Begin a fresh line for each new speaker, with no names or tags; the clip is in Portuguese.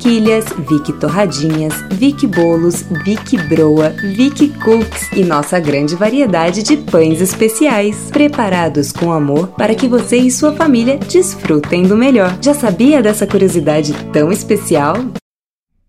quilhas, Vick torradinhas, Vick bolos, Vick broa, Vick cookies e nossa grande variedade de pães especiais, preparados com amor para que você e sua família desfrutem do melhor. Já sabia dessa curiosidade tão especial?